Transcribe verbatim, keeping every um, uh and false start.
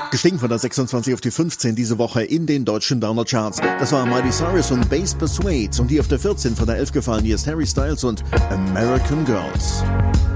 Gestiegen von der sechsundzwanzig auf die fünfzehn diese Woche in den deutschen Downer-Charts. Das war Miley Cyrus und Bass Persuade. Und die auf der vierzehn von der elf gefallen, hier ist Harry Styles und American Girls.